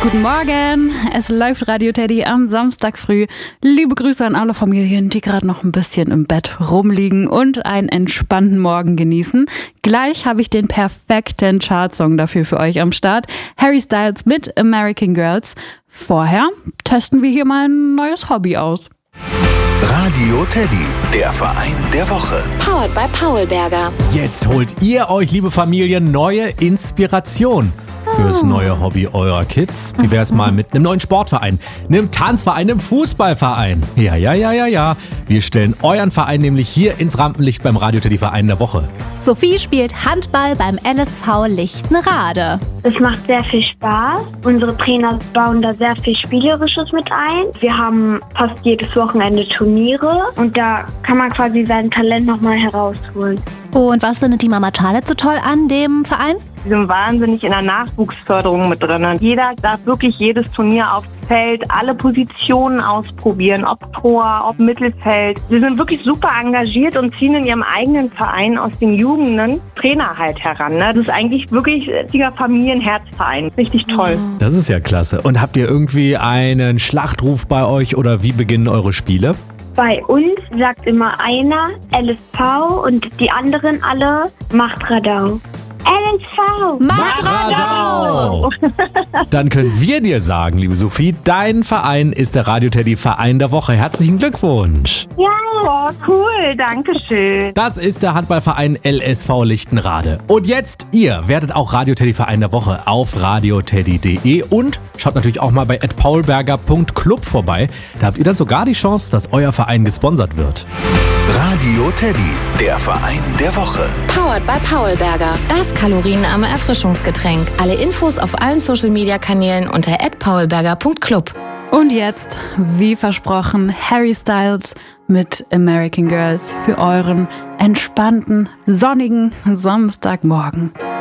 Guten Morgen, es läuft Radio Teddy am Samstag früh. Liebe Grüße an alle Familien, die gerade noch ein bisschen im Bett rumliegen und einen entspannten Morgen genießen. Gleich habe ich den perfekten Chartsong dafür für euch am Start. Harry Styles mit American Girls. Vorher testen wir hier mal ein neues Hobby aus. Radio Teddy, der Verein der Woche. Powered by Paulberger. Jetzt holt ihr euch, liebe Familie, neue Inspiration fürs neue Hobby eurer Kids. Wie wär's mal mit einem neuen Sportverein, einem Tanzverein, einem Fußballverein? Ja. Wir stellen euren Verein nämlich hier ins Rampenlicht beim Radio Teddy Verein der Woche. Sophie spielt Handball beim LSV Lichtenrade. Es macht sehr viel Spaß. Unsere Trainer bauen da sehr viel Spielerisches mit ein. Wir haben fast jedes Wochenende Turniere und da kann man quasi sein Talent nochmal herausholen. Und was findet die Mama Charlotte so toll an dem Verein? Wir sind wahnsinnig in der Nachwuchsförderung mit drin. Jeder darf wirklich jedes Turnier aufs Feld, alle Positionen ausprobieren, ob Tor, ob Mittelfeld. Sie sind wirklich super engagiert und ziehen in ihrem eigenen Verein aus den Jugenden Trainer halt heran. Das ist eigentlich wirklich dieser Familienherzverein. Richtig toll. Das ist ja klasse. Und habt ihr irgendwie einen Schlachtruf bei euch oder wie beginnen eure Spiele? Bei uns sagt immer einer LSV und die anderen alle macht Radau. LSV! Radau! Dann können wir dir sagen, liebe Sophie, dein Verein ist der Radio Teddy Verein der Woche. Herzlichen Glückwunsch! Ja, cool, danke schön. Das ist der Handballverein LSV Lichtenrade. Und jetzt, ihr werdet auch Radio Teddy Verein der Woche auf radioteddy.de und schaut natürlich auch mal bei @paulberger.club vorbei. Da habt ihr dann sogar die Chance, dass euer Verein gesponsert wird. Radio Teddy, der Verein der Woche. Powered by Paulberger. Das kalorienarme Erfrischungsgetränk. Alle Infos auf allen Social-Media-Kanälen unter @paulberger.club. Und jetzt, wie versprochen, Harry Styles mit American Girls für euren entspannten, sonnigen Samstagmorgen.